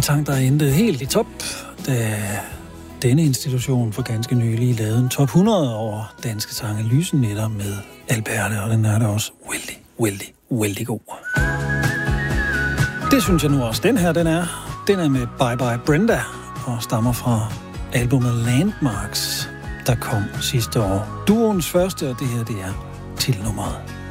sang, der endte helt i top, da denne institution for ganske nylig lavede en top 100 over danske sange Lysenetter med Alberte, og den er da også vældig god. Det synes jeg nu også, den her, den er med Bye Bye Brenda, og stammer fra albumet Landmarks, der kom sidste år. Duoens første, og det her, det er titelnummeret.